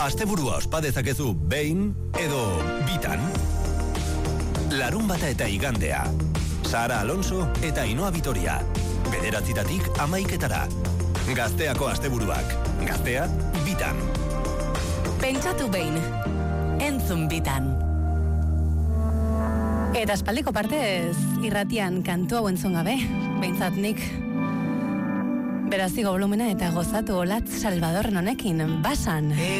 Asteburua ospa dezakezu behin edo bitan. Larunbata eta igandea. Sara Alonso eta Ainhoa Vitoria. 9:00 11:00. Gazteako asteburuak. Gaztea bitan. Pentsatu behin. Entzun bitan. Eta espaldiko partez irratian kantu hau entzun gabe, behintzat nik. Beraz, igo volumena eta gozatu Olatz Salvadorren honekin, basan.